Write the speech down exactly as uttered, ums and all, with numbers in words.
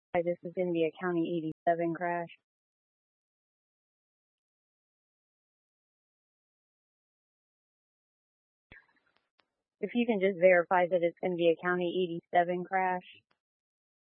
Hi, this is India County eighty-seven crash. If you can just verify that it's India County eighty-seven crash.